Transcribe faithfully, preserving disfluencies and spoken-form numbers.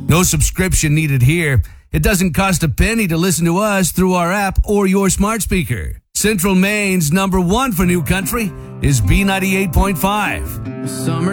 No subscription needed here. It doesn't cost a penny to listen to us through our app or your smart speaker. Central Maine's number one for new country is B ninety-eight point five. Summer